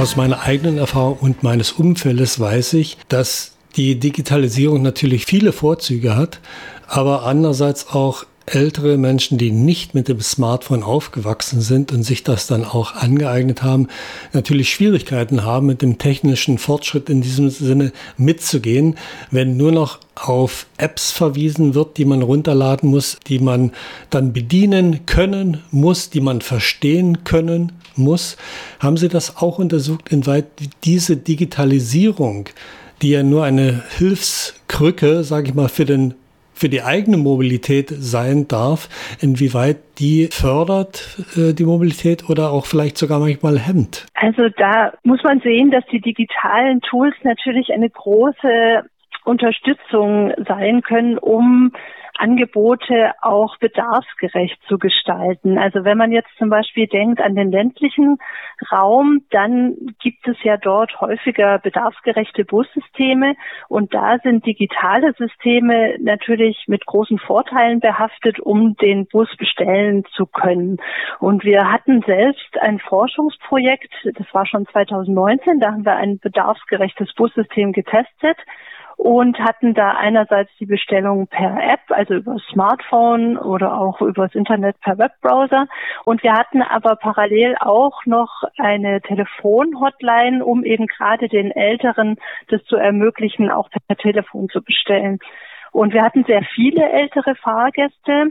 Aus meiner eigenen Erfahrung und meines Umfeldes weiß ich, dass die Digitalisierung natürlich viele Vorzüge hat, aber andererseits auch ältere Menschen, die nicht mit dem Smartphone aufgewachsen sind und sich das dann auch angeeignet haben, natürlich Schwierigkeiten haben, mit dem technischen Fortschritt in diesem Sinne mitzugehen, wenn nur noch auf Apps verwiesen wird, die man runterladen muss, die man dann bedienen können muss, die man verstehen können muss. Haben Sie das auch untersucht, inwieweit diese Digitalisierung, die ja nur eine Hilfskrücke, sage ich mal, für die eigene Mobilität sein darf, inwieweit die fördert die Mobilität oder auch vielleicht sogar manchmal hemmt? Also da muss man sehen, dass die digitalen Tools natürlich eine große Unterstützung sein können, um Angebote auch bedarfsgerecht zu gestalten. Also wenn man jetzt zum Beispiel denkt an den ländlichen Raum, dann gibt es ja dort häufiger bedarfsgerechte Bussysteme und da sind digitale Systeme natürlich mit großen Vorteilen behaftet, um den Bus bestellen zu können. Und wir hatten selbst ein Forschungsprojekt, das war schon 2019, da haben wir ein bedarfsgerechtes Bussystem getestet und hatten da einerseits die Bestellung per App, also über Smartphone oder auch übers Internet per Webbrowser. Und wir hatten aber parallel auch noch eine Telefon-Hotline, um eben gerade den Älteren das zu ermöglichen, auch per Telefon zu bestellen. Und wir hatten sehr viele ältere Fahrgäste.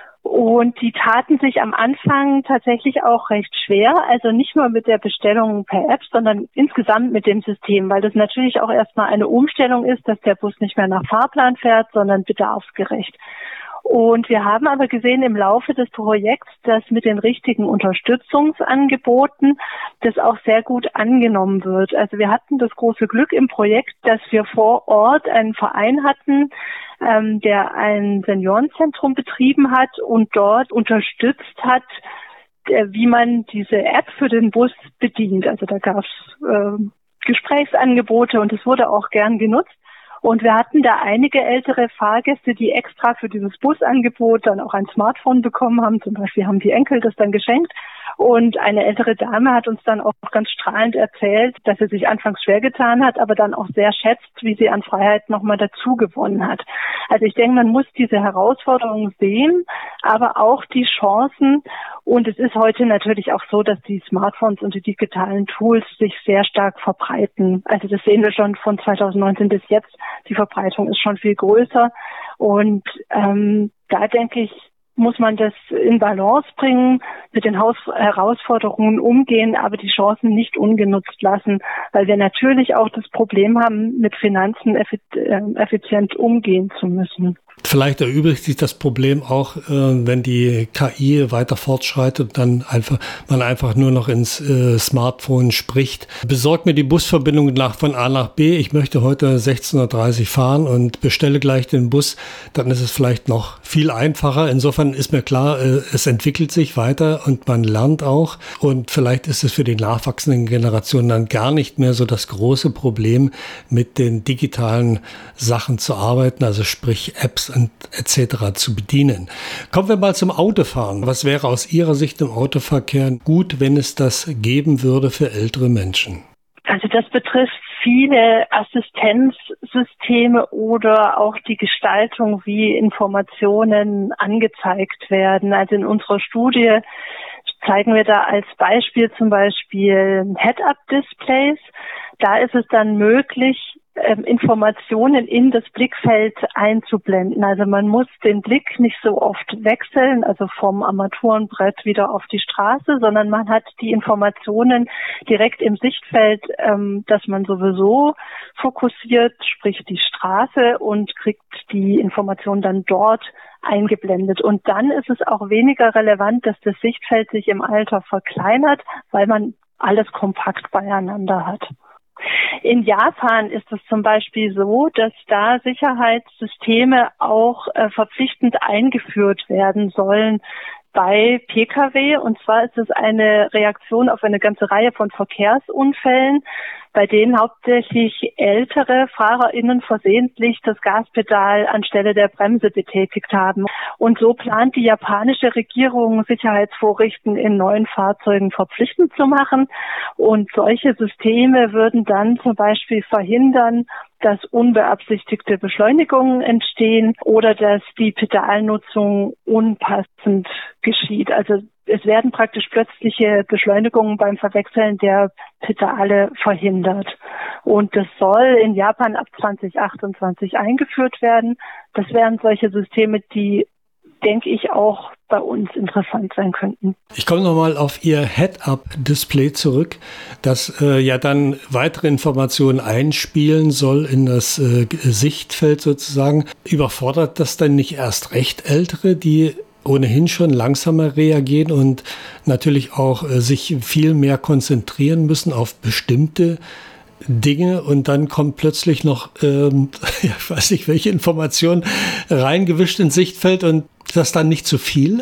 Und die taten sich am Anfang tatsächlich auch recht schwer, also nicht nur mit der Bestellung per App, sondern insgesamt mit dem System, weil das natürlich auch erstmal eine Umstellung ist, dass der Bus nicht mehr nach Fahrplan fährt, sondern bedarfsgerecht. Und wir haben aber gesehen im Laufe des Projekts, dass mit den richtigen Unterstützungsangeboten das auch sehr gut angenommen wird. Also wir hatten das große Glück im Projekt, dass wir vor Ort einen Verein hatten, der ein Seniorenzentrum betrieben hat und dort unterstützt hat, wie man diese App für den Bus bedient. Also da gab es Gesprächsangebote und es wurde auch gern genutzt. Und wir hatten da einige ältere Fahrgäste, die extra für dieses Busangebot dann auch ein Smartphone bekommen haben. Zum Beispiel haben die Enkel das dann geschenkt. Und eine ältere Dame hat uns dann auch ganz strahlend erzählt, dass sie sich anfangs schwer getan hat, aber dann auch sehr schätzt, wie sie an Freiheit nochmal dazu gewonnen hat. Also ich denke, man muss diese Herausforderungen sehen, aber auch die Chancen. Und es ist heute natürlich auch so, dass die Smartphones und die digitalen Tools sich sehr stark verbreiten. Also das sehen wir schon von 2019 bis jetzt. Die Verbreitung ist schon viel größer. Und da denke ich, muss man das in Balance bringen, mit den Herausforderungen umgehen, aber die Chancen nicht ungenutzt lassen, weil wir natürlich auch das Problem haben, mit Finanzen effizient umgehen zu müssen. Vielleicht erübrigt sich das Problem auch, wenn die KI weiter fortschreitet und dann man einfach nur noch ins Smartphone spricht. Besorg mir die Busverbindung von A nach B. Ich möchte heute 16:30 Uhr fahren und bestelle gleich den Bus. Dann ist es vielleicht noch viel einfacher. Insofern ist mir klar, es entwickelt sich weiter und man lernt auch. Und vielleicht ist es für die nachwachsenden Generationen dann gar nicht mehr so das große Problem, mit den digitalen Sachen zu arbeiten, also sprich Apps und etc. zu bedienen. Kommen wir mal zum Autofahren. Was wäre aus Ihrer Sicht im Autoverkehr gut, wenn es das geben würde für ältere Menschen? Also das betrifft viele Assistenzsysteme oder auch die Gestaltung, wie Informationen angezeigt werden. Also in unserer Studie zeigen wir da als Beispiel zum Beispiel Head-Up-Displays. Da ist es dann möglich, Informationen in das Blickfeld einzublenden. Also man muss den Blick nicht so oft wechseln, also vom Armaturenbrett wieder auf die Straße, sondern man hat die Informationen direkt im Sichtfeld, dass man sowieso fokussiert, sprich die Straße, und kriegt die Information dann dort eingeblendet. Und dann ist es auch weniger relevant, dass das Sichtfeld sich im Alter verkleinert, weil man alles kompakt beieinander hat. In Japan ist es zum Beispiel so, dass da Sicherheitssysteme auch verpflichtend eingeführt werden sollen, bei Pkw. Und zwar ist es eine Reaktion auf eine ganze Reihe von Verkehrsunfällen, bei denen hauptsächlich ältere FahrerInnen versehentlich das Gaspedal anstelle der Bremse betätigt haben. Und so plant die japanische Regierung, Sicherheitsvorrichten in neuen Fahrzeugen verpflichtend zu machen. Und solche Systeme würden dann zum Beispiel verhindern, dass unbeabsichtigte Beschleunigungen entstehen oder dass die Pedalnutzung unpassend geschieht. Also es werden praktisch plötzliche Beschleunigungen beim Verwechseln der Pedale verhindert. Und das soll in Japan ab 2028 eingeführt werden. Das wären solche Systeme, die, denke ich, auch bei uns interessant sein könnten. Ich komme nochmal auf Ihr Head-Up-Display zurück, das ja dann weitere Informationen einspielen soll in das Sichtfeld sozusagen. Überfordert das denn nicht erst recht Ältere, die ohnehin schon langsamer reagieren und natürlich auch sich viel mehr konzentrieren müssen auf bestimmte Dinge und dann kommt plötzlich noch, ich weiß nicht, welche Informationen reingewischt ins Sichtfeld und das dann nicht zu viel?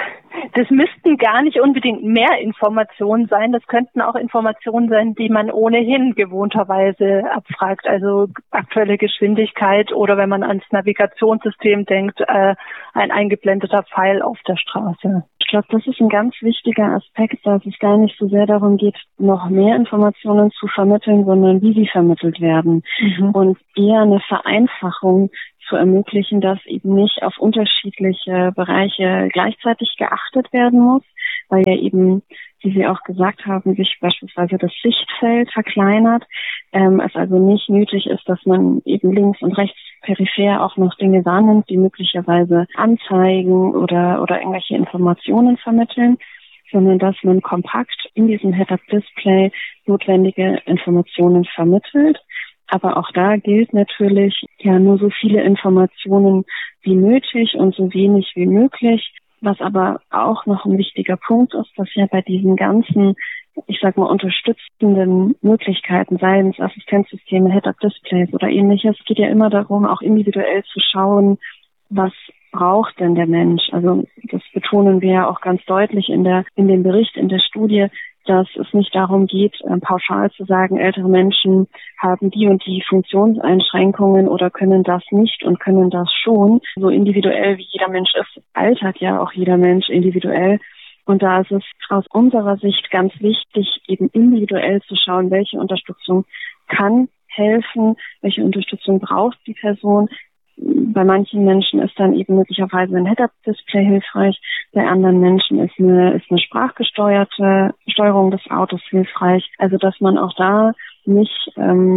Das müssten gar nicht unbedingt mehr Informationen sein. Das könnten auch Informationen sein, die man ohnehin gewohnterweise abfragt. Also aktuelle Geschwindigkeit oder wenn man ans Navigationssystem denkt, ein eingeblendeter Pfeil auf der Straße. Ich glaube, das ist ein ganz wichtiger Aspekt, dass es gar nicht so sehr darum geht, noch mehr Informationen zu vermitteln, sondern wie sie vermittelt werden. Und eher eine Vereinfachung zu ermöglichen, dass eben nicht auf unterschiedliche Bereiche gleichzeitig geachtet werden muss, weil ja eben, wie Sie auch gesagt haben, sich beispielsweise das Sichtfeld verkleinert, es also nicht nötig ist, dass man eben links und rechts peripher auch noch Dinge wahrnimmt, die möglicherweise anzeigen oder irgendwelche Informationen vermitteln, sondern dass man kompakt in diesem Head-Up-Display notwendige Informationen vermittelt. Aber auch da gilt natürlich ja nur so viele Informationen wie nötig und so wenig wie möglich. Was aber auch noch ein wichtiger Punkt ist, dass ja bei diesen ganzen, ich sag mal, unterstützenden Möglichkeiten, seien es Assistenzsysteme, Head-Up-Displays oder ähnliches, geht ja immer darum, auch individuell zu schauen, was braucht denn der Mensch? Also das betonen wir ja auch ganz deutlich in dem Bericht, in der Studie, dass es nicht darum geht, pauschal zu sagen, ältere Menschen haben die und die Funktionseinschränkungen oder können das nicht und können das schon. So individuell wie jeder Mensch ist, altert ja auch jeder Mensch individuell. Und da ist es aus unserer Sicht ganz wichtig, eben individuell zu schauen, welche Unterstützung kann helfen, welche Unterstützung braucht die Person. Bei manchen Menschen ist dann eben möglicherweise ein Head-Up-Display hilfreich, bei anderen Menschen ist eine sprachgesteuerte Steuerung des Autos hilfreich. Also dass man auch da nicht,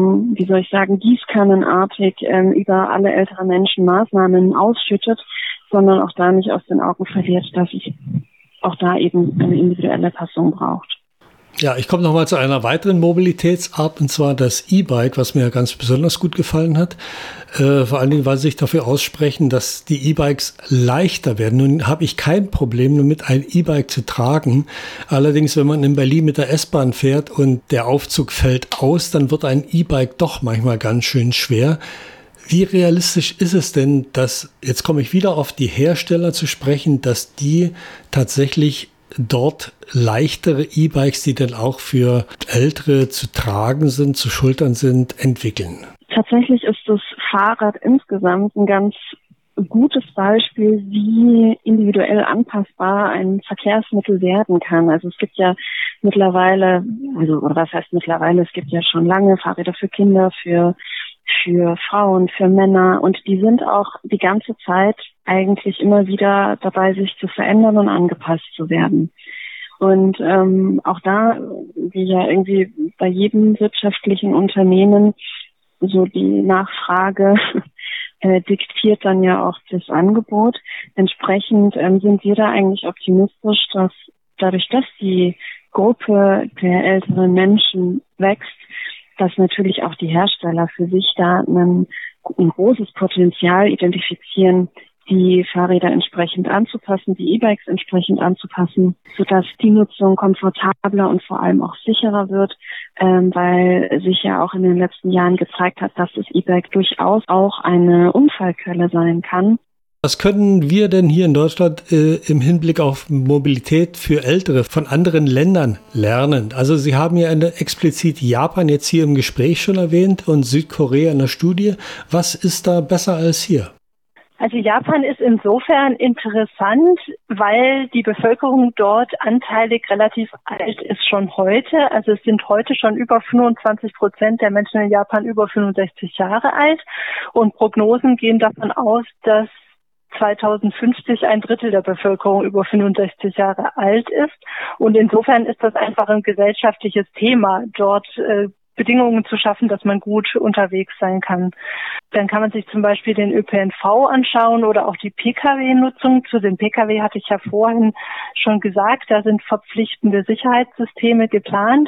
gießkannenartig über alle ältere Menschen Maßnahmen ausschüttet, sondern auch da nicht aus den Augen verliert, dass es auch da eben eine individuelle Passung braucht. Ja, ich komme nochmal zu einer weiteren Mobilitätsart, und zwar das E-Bike, was mir ganz besonders gut gefallen hat. Vor allen Dingen, weil sie sich dafür aussprechen, dass die E-Bikes leichter werden. Nun habe ich kein Problem damit, ein E-Bike zu tragen. Allerdings, wenn man in Berlin mit der S-Bahn fährt und der Aufzug fällt aus, dann wird ein E-Bike doch manchmal ganz schön schwer. Wie realistisch ist es denn, dass, jetzt komme ich wieder auf die Hersteller zu sprechen, dass die tatsächlich dort leichtere E-Bikes, die dann auch für Ältere zu tragen sind, zu schultern sind, entwickeln? Tatsächlich ist das Fahrrad insgesamt ein ganz gutes Beispiel, wie individuell anpassbar ein Verkehrsmittel werden kann. Also es gibt ja mittlerweile, es gibt ja schon lange Fahrräder für Kinder, für Frauen, für Männer, und die sind auch die ganze Zeit eigentlich immer wieder dabei, sich zu verändern und angepasst zu werden. Und auch da, wie ja irgendwie bei jedem wirtschaftlichen Unternehmen, so die Nachfrage diktiert dann ja auch das Angebot. Entsprechend sind wir da eigentlich optimistisch, dass dadurch, dass die Gruppe der älteren Menschen wächst, dass natürlich auch die Hersteller für sich da ein großes Potenzial identifizieren, die Fahrräder entsprechend anzupassen, die E-Bikes entsprechend anzupassen, sodass die Nutzung komfortabler und vor allem auch sicherer wird, weil sich ja auch in den letzten Jahren gezeigt hat, dass das E-Bike durchaus auch eine Unfallquelle sein kann. Was können wir denn hier in Deutschland im Hinblick auf Mobilität für Ältere von anderen Ländern lernen? Also Sie haben ja explizit Japan jetzt hier im Gespräch schon erwähnt und Südkorea in der Studie. Was ist da besser als hier? Also Japan ist insofern interessant, weil die Bevölkerung dort anteilig relativ alt ist schon heute. Also es sind heute schon über 25% der Menschen in Japan über 65 Jahre alt. Und Prognosen gehen davon aus, dass 2050 ein Drittel der Bevölkerung über 65 Jahre alt ist. Und insofern ist das einfach ein gesellschaftliches Thema, dort Bedingungen zu schaffen, dass man gut unterwegs sein kann. Dann kann man sich zum Beispiel den ÖPNV anschauen oder auch die Pkw-Nutzung. Zu den Pkw hatte ich ja vorhin schon gesagt, da sind verpflichtende Sicherheitssysteme geplant.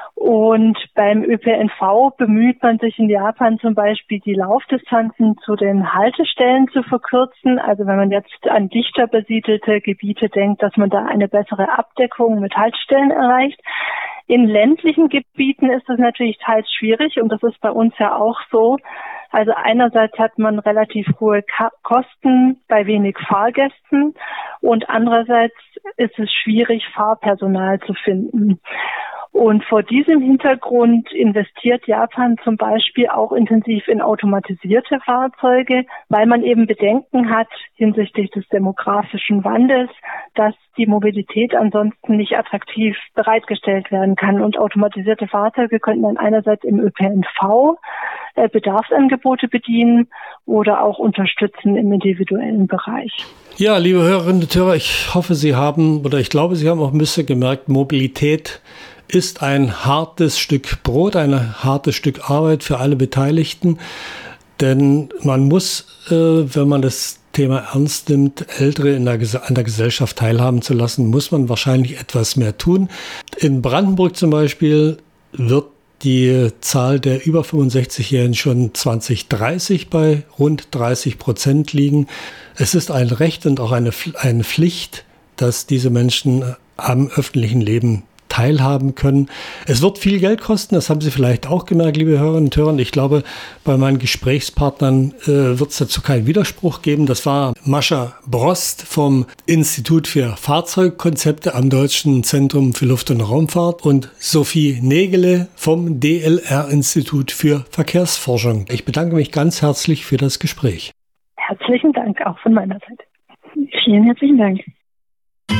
Und beim ÖPNV bemüht man sich in Japan zum Beispiel, die Laufdistanzen zu den Haltestellen zu verkürzen. Also wenn man jetzt an dichter besiedelte Gebiete denkt, dass man da eine bessere Abdeckung mit Haltestellen erreicht. In ländlichen Gebieten ist das natürlich teils schwierig und das ist bei uns ja auch so. Also einerseits hat man relativ hohe Kosten bei wenig Fahrgästen und andererseits ist es schwierig, Fahrpersonal zu finden. Und vor diesem Hintergrund investiert Japan zum Beispiel auch intensiv in automatisierte Fahrzeuge, weil man eben Bedenken hat hinsichtlich des demografischen Wandels, dass die Mobilität ansonsten nicht attraktiv bereitgestellt werden kann. Und automatisierte Fahrzeuge könnten dann einerseits im ÖPNV Bedarfsangebote bedienen oder auch unterstützen im individuellen Bereich. Ja, liebe Hörerinnen und Hörer, ich hoffe, ich glaube, Sie haben auch ein bisschen gemerkt, Mobilität ist ein hartes Stück Brot, ein hartes Stück Arbeit für alle Beteiligten. Denn man muss, wenn man das Thema ernst nimmt, Ältere an der Gesellschaft teilhaben zu lassen, muss man wahrscheinlich etwas mehr tun. In Brandenburg zum Beispiel wird die Zahl der über 65-Jährigen schon 2030 bei rund 30% liegen. Es ist ein Recht und auch eine Pflicht, dass diese Menschen am öffentlichen Leben teilhaben können. Es wird viel Geld kosten, das haben Sie vielleicht auch gemerkt, liebe Hörerinnen und Hörer. Ich glaube, bei meinen Gesprächspartnern wird es dazu keinen Widerspruch geben. Das war Mascha Brost vom Institut für Fahrzeugkonzepte am Deutschen Zentrum für Luft- und Raumfahrt und Sophie Nägele vom DLR-Institut für Verkehrsforschung. Ich bedanke mich ganz herzlich für das Gespräch. Herzlichen Dank auch von meiner Seite. Vielen herzlichen Dank.